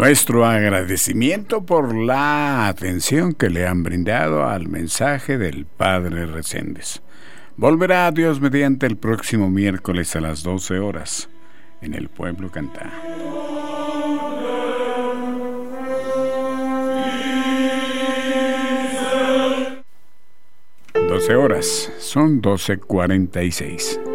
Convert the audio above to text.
Nuestro agradecimiento por la atención que le han brindado al mensaje del Padre Reséndez. Volverá Dios mediante el próximo miércoles a las 12 horas en El Pueblo Canta. 12 horas, son 12:46.